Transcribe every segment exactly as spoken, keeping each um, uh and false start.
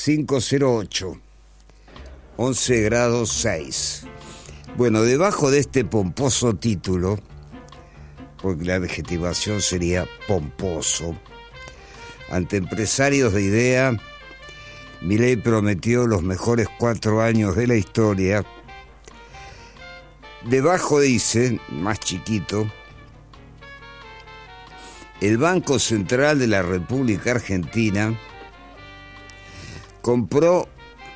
cinco cero ocho, once grados seis. Bueno, debajo de este pomposo título, porque la adjetivación sería pomposo, ante empresarios de idea, Milei prometió los mejores cuatro años de la historia. Debajo dice, más chiquito, el Banco Central de la República Argentina compró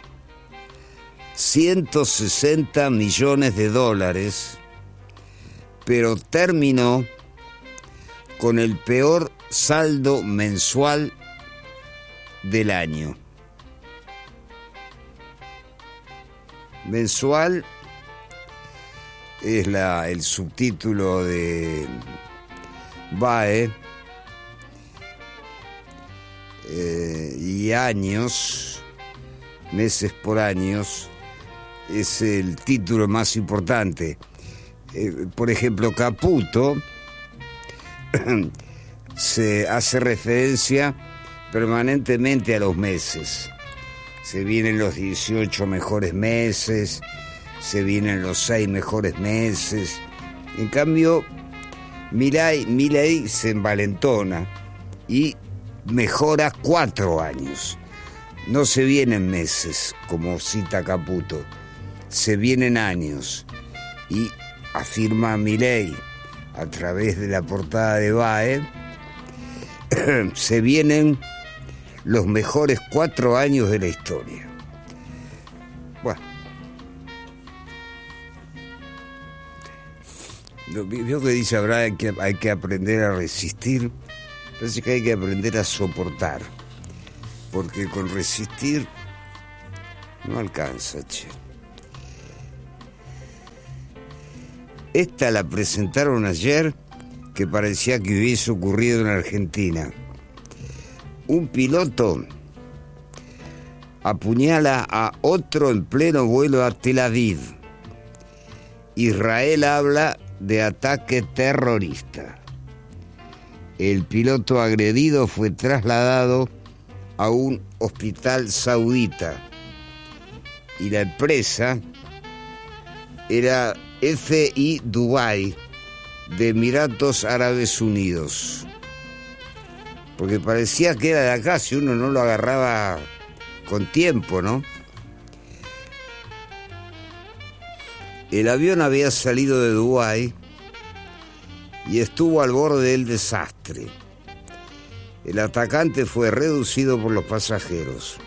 ciento sesenta millones de dólares, pero terminó con el peor saldo mensual del año. Mensual es la, el subtítulo de B A E, eh, y años, meses por años, es el título más importante. Eh, por ejemplo, Caputo se hace referencia permanentemente a los meses. Se vienen los dieciocho mejores meses, se vienen los seis mejores meses. En cambio, Milei, Milei se envalentona y mejora cuatro años. No se vienen meses, como cita Caputo, se vienen años. Y afirma Milei, a través de la portada de B A E, se vienen los mejores cuatro años de la historia. Bueno, vio que dice habrá que hay que aprender a resistir. Parece que hay que aprender a soportar, porque con resistir no alcanza, che. Esta la presentaron ayer, que parecía que hubiese ocurrido en Argentina. Un piloto apuñala a otro en pleno vuelo a Tel Aviv. Israel habla de ataque terrorista. El piloto agredido fue trasladado a un hospital saudita y la empresa era F I Dubai de Emiratos Árabes Unidos. Porque parecía que era de acá si uno no lo agarraba con tiempo, ¿no? El avión había salido de Dubái y estuvo al borde del desastre. El atacante fue reducido por los pasajeros.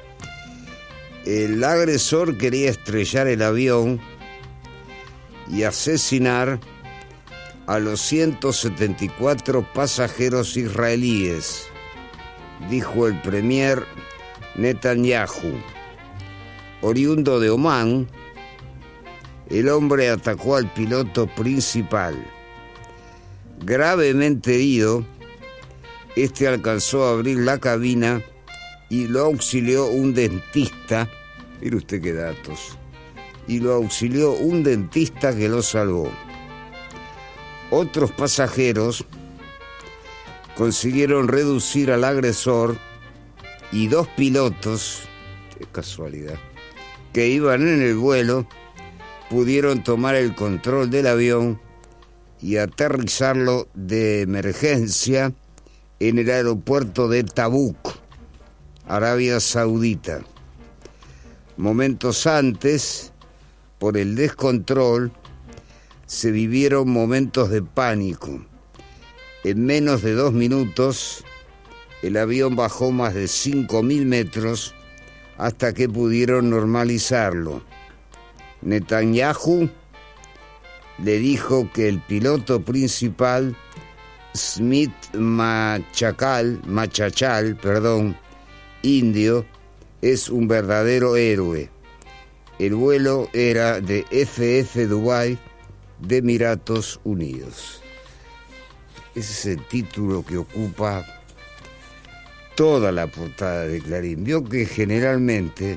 El agresor quería estrellar el avión y asesinar a los ciento setenta y cuatro pasajeros israelíes, dijo el premier Netanyahu. Oriundo de Omán, el hombre atacó al piloto principal. Gravemente herido, este alcanzó a abrir la cabina y lo auxilió un dentista. Mire usted qué datos. Y lo auxilió un dentista que lo salvó. Otros pasajeros consiguieron reducir al agresor y dos pilotos, qué casualidad, que iban en el vuelo, pudieron tomar el control del avión y aterrizarlo de emergencia en el aeropuerto de Tabuk, Arabia Saudita. Momentos antes, por el descontrol, se vivieron momentos de pánico. En menos de dos minutos, el avión bajó más de cinco mil metros hasta que pudieron normalizarlo. Netanyahu le dijo que el piloto principal, Smith Machachal, Machachal, perdón, indio, es un verdadero héroe. El vuelo era de F F Dubai de Emiratos Unidos. Ese es el título que ocupa toda la portada de Clarín. Vio que generalmente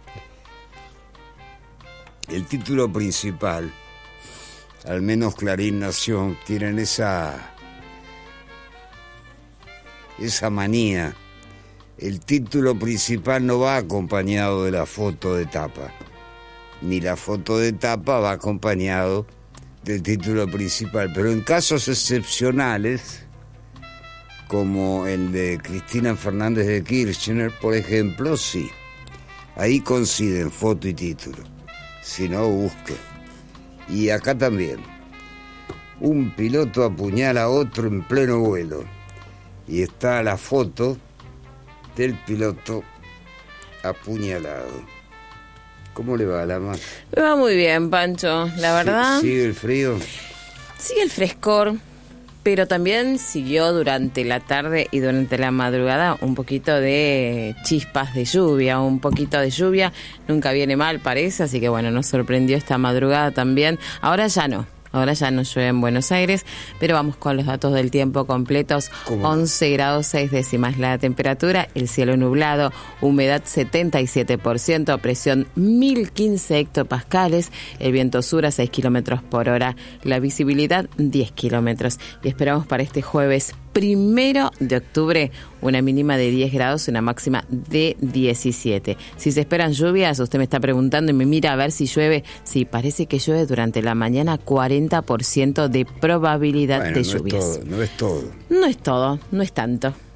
el título principal, al menos Clarín Nación, tienen esa esa manía el título principal no va acompañado de la foto de tapa, ni la foto de tapa va acompañado del título principal, pero en casos excepcionales, como el de Cristina Fernández de Kirchner, por ejemplo, sí. Ahí coinciden foto y título. Si no, busque. Y acá también. Un piloto apuñala a otro en pleno vuelo. Y está la foto del piloto apuñalado. ¿Cómo le va a la más? Me va muy bien, Pancho, la verdad. ¿Sigue el frío? Sigue el frescor, pero también siguió durante la tarde y durante la madrugada un poquito de chispas de lluvia, un poquito de lluvia. Nunca viene mal, parece, así que bueno, nos sorprendió esta madrugada también. Ahora ya no. Ahora ya no llueve en Buenos Aires, pero vamos con los datos del tiempo completos. ¿Cómo? once grados seis décimas la temperatura, el cielo nublado, humedad setenta y siete por ciento, presión mil quince hectopascales, el viento sur a seis kilómetros por hora, la visibilidad diez kilómetros. Y esperamos para este jueves primero de octubre una mínima de diez grados y una máxima de diecisiete. Si se esperan lluvias, usted me está preguntando y me mira a ver si llueve. Sí, parece que llueve durante la mañana, cuarenta por ciento de probabilidad bueno, de no lluvias. Es todo, no es todo. No es todo, no es tanto.